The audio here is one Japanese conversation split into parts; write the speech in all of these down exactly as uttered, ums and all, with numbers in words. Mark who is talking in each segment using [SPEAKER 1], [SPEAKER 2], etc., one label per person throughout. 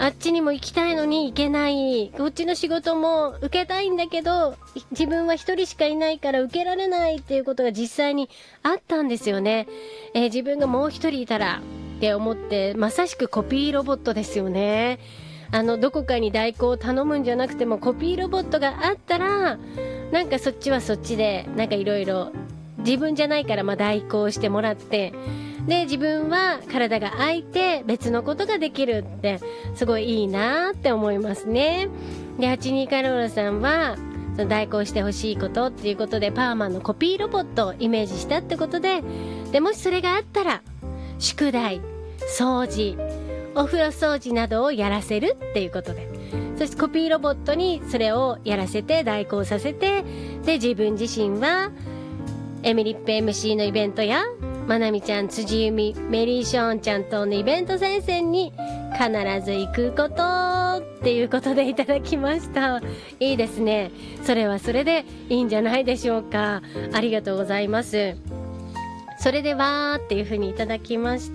[SPEAKER 1] っちにも行きたいのに行けない、こっちの仕事も受けたいんだけど自分は一人しかいないから受けられないっていうことが実際にあったんですよね。えー、自分がもう一人いたらって思って、まさしくコピーロボットですよね。あのどこかに代行を頼むんじゃなくてもコピーロボットがあったら、なんかそっちはそっちでなんかいろいろ自分じゃないからまあ代行してもらって、で自分は体が空いて別のことができるってすごいいいなって思いますね。ではちにカローラさんはその代行してほしいことっていうことでパーマンのコピーロボットをイメージしたってことで、でもしそれがあったら宿題、掃除、お風呂掃除などをやらせるっていうことで、そしてコピーロボットにそれをやらせて代行させて、で自分自身はエミリッペ エムシー のイベントやまなみちゃん、辻由美、メリーショーンちゃんとのイベント参戦に必ず行くことっていうことでいただきました。いいですね。それはそれでいいんじゃないでしょうか。ありがとうございます。それではっていうふうにいただきました。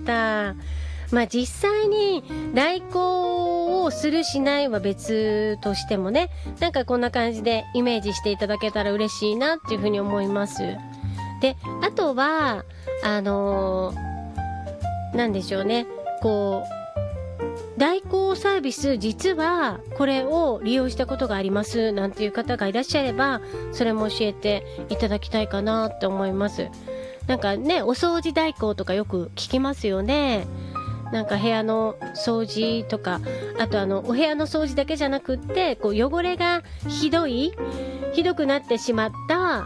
[SPEAKER 1] まあ実際に代行をするしないは別としてもね、なんかこんな感じでイメージしていただけたら嬉しいなっていうふうに思います。で、あとはあのー、なんでしょうね、こう代行サービス実はこれを利用したことがありますなんていう方がいらっしゃれば、それも教えていただきたいかなって思います。なんかね、お掃除代行とかよく聞きますよね。なんか部屋の掃除とか、あとあのお部屋の掃除だけじゃなくって、こう汚れがひどいひどくなってしまった、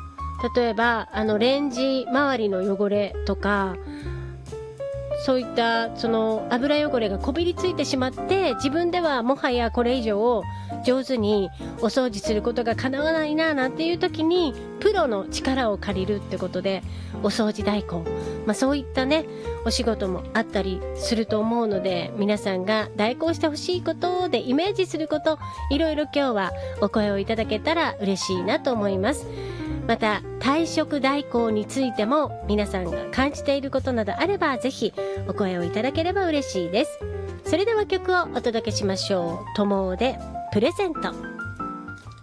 [SPEAKER 1] 例えばあのレンジ周りの汚れとか、そういったその油汚れがこびりついてしまって、自分ではもはやこれ以上上手にお掃除することが叶わないななんていう時にプロの力を借りるってことでお掃除代行、まあ、そういったねお仕事もあったりすると思うので、皆さんが代行してほしいことでイメージすること、いろいろ今日はお声をいただけたら嬉しいなと思います。また退職代行についても皆さんが感じていることなどあれば、ぜひお声をいただければ嬉しいです。それでは曲をお届けしましょう。ともでプレゼント。